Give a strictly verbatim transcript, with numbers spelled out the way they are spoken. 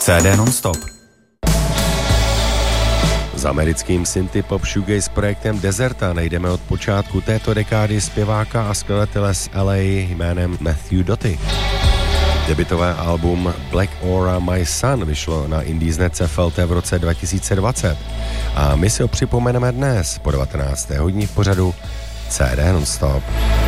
C D non-stop. S americkým synthpop shoegaze projektem Deserta najdeme od počátku této dekády zpěváka a skladatele z L A jménem Matthew Doty. Debutové album Black Aura My Son vyšlo na Indiesnetce F L T v roce dva tisíce dvacet a my si ho připomeneme dnes po devatenácté hodině v pořadu C D non-stop.